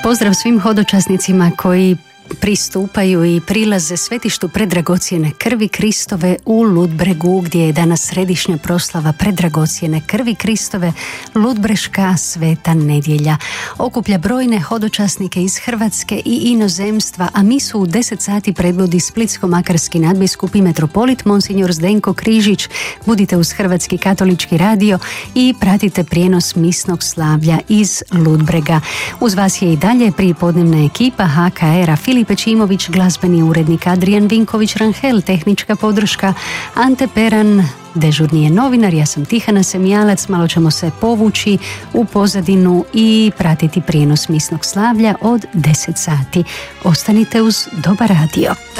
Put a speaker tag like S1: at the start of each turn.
S1: Pozdrav svim hodočasnicima koji pristupaju i prilaze svetištu predragocjene krvi Kristove u Ludbregu, gdje je danas središnja proslava predragocjene krvi Kristove, Ludbreška sveta nedjelja. Okuplja brojne hodočasnike iz Hrvatske i inozemstva, a mi su u 10 sati predvodi splitsko-makarski nadbiskup i metropolit Monsignor Zdenko Križić. Budite uz Hrvatski katolički radio i pratite prijenos misnog slavlja iz Ludbrega. Uz vas je i dalje prijepodnevna ekipa HKR-a, Filip Pečimović, glazbeni urednik Adrijan Vinković-Ranhel, tehnička podrška Ante Peran, dežurni je novinar, ja sam Tihana Semijalac. Malo ćemo se povući u pozadinu i pratiti prijenos misnog slavlja od 10 sati. Ostanite uz dobar radio.